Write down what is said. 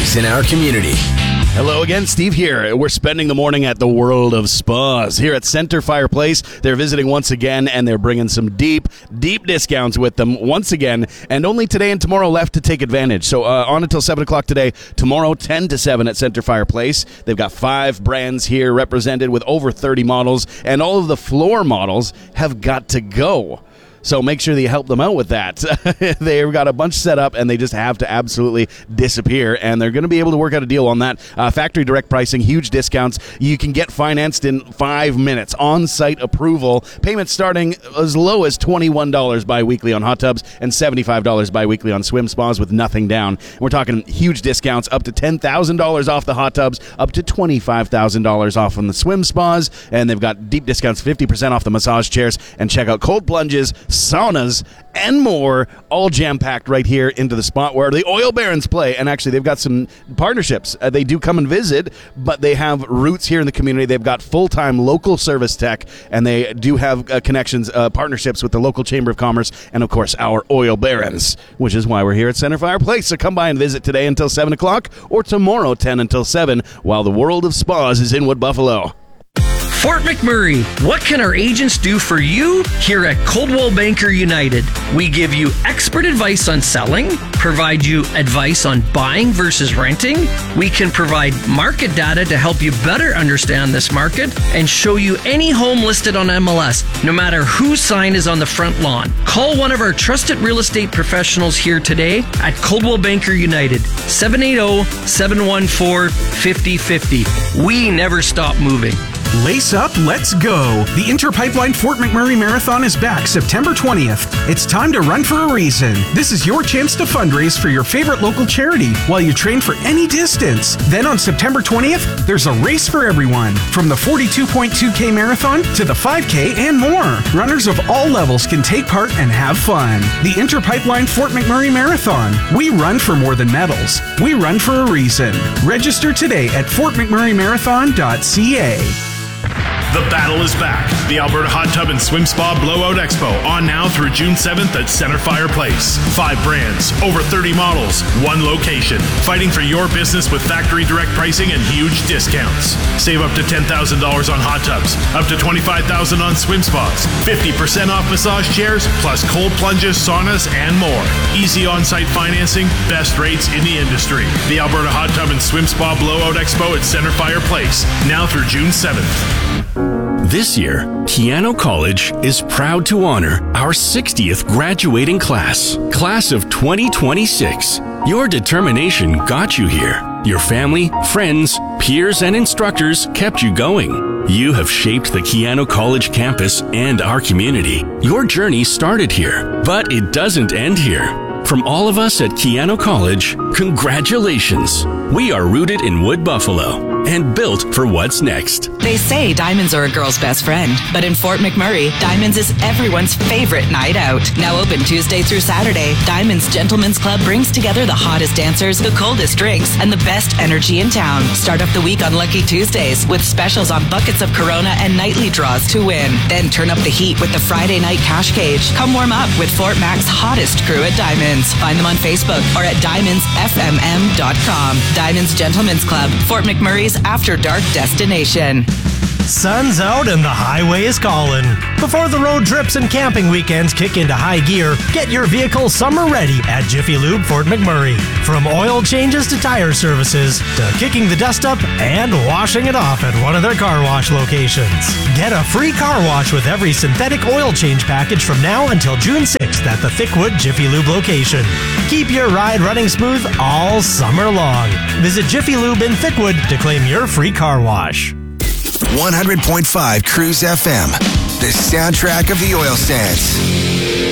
families in our community. Hello again, Steve here. We're spending the morning at the World of Spas here at Center Fireplace. They're visiting once again, and they're bringing some deep discounts with them once again, and only today and tomorrow left to take advantage. So on until 7 o'clock today, tomorrow 10 to 7 at Center Fireplace. They've got 5 brands here represented with over 30 models, and all of the floor models have got to go. So make sure that you help them out with that. They've got a bunch set up, and they just have to absolutely disappear, and they're going to be able to work out a deal on that. Factory direct pricing, huge discounts. You can get financed in 5 minutes. On-site approval. Payments starting as low as $21 bi-weekly on hot tubs and $75 bi-weekly on swim spas with nothing down. And we're talking huge discounts, up to $10,000 off the hot tubs, up to $25,000 off on the swim spas, and they've got deep discounts, 50% off the massage chairs, and check out cold plunges, saunas, and more, all jam-packed right here into the spot where the Oil Barons play. And actually, they've got some partnerships. They do come and visit, but they have roots here in the community. They've got full-time local service tech, and they do have connections, partnerships with the local Chamber of Commerce, and, of course, our Oil Barons, which is why we're here at Center Fireplace. So come by and visit today until 7 o'clock, or tomorrow 10 until 7, while the World of Spas is in Wood Buffalo. Fort McMurray, what can our agents do for you here at Coldwell Banker United? We give you expert advice on selling, provide you advice on buying versus renting. We can provide market data to help you better understand this market and show you any home listed on MLS, no matter whose sign is on the front lawn. Call one of our trusted real estate professionals here today at Coldwell Banker United, 780-714-5050. We never stop moving. Lace up, let's go. The Interpipeline Fort McMurray Marathon is back September 20th. It's time to run for a reason. This is your chance to fundraise for your favorite local charity while you train for any distance. Then on September 20th, there's a race for everyone, from the 42.2K marathon to the 5K and more. Runners of all levels can take part and have fun. The Interpipeline Fort McMurray Marathon. We run for more than medals. We run for a reason. Register today at fortmcmurraymarathon.ca. The battle is back. The Alberta Hot Tub and Swim Spa Blowout Expo on now through June 7th at Center Fireplace. 5 brands, over 30 models, 1 location. Fighting for your business with factory direct pricing and huge discounts. Save up to $10,000 on hot tubs, up to $25,000 on swim spas, 50% off massage chairs, plus cold plunges, saunas, and more. Easy on-site financing, best rates in the industry. The Alberta Hot Tub and Swim Spa Blowout Expo at Center Fireplace, now through June 7th. This year, Keano College is proud to honor our 60th graduating class of 2026. Your determination got you here. Your family, friends, peers, and instructors kept you going. You have shaped the Keano College campus and our community. Your journey started here, but it doesn't end here. From all of us at Keano College, congratulations. We are rooted in Wood Buffalo and built for what's next. They say diamonds are a girl's best friend, but in Fort McMurray, Diamonds is everyone's favorite night out. Now open Tuesday through Saturday, Diamonds Gentlemen's Club brings together the hottest dancers, the coldest drinks, and the best energy in town. Start off the week on Lucky Tuesdays with specials on buckets of Corona and nightly draws to win. Then turn up the heat with the Friday night cash cage. Come warm up with Fort Mac's hottest crew at Diamonds. Find them on Facebook or at diamondsfmm.com. Diamonds Gentlemen's Club, Fort McMurray's after dark destination. Sun's out and the highway is calling. Before the road trips and camping weekends kick into high gear, get your vehicle summer ready at Jiffy Lube Fort McMurray. From oil changes to tire services, to kicking the dust up and washing it off at one of their car wash locations. Get a free car wash with every synthetic oil change package from now until June 6th at the Thickwood Jiffy Lube location. Keep your ride running smooth all summer long. Visit Jiffy Lube in Thickwood to claim your free car wash. 100.5 Cruise FM, the soundtrack of the oil sands.